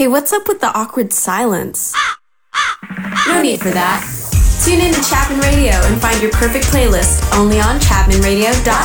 Hey, what's up with the awkward silence? No need for that. Tune in to Chapman Radio and find your perfect playlist only on chapmanradio.com.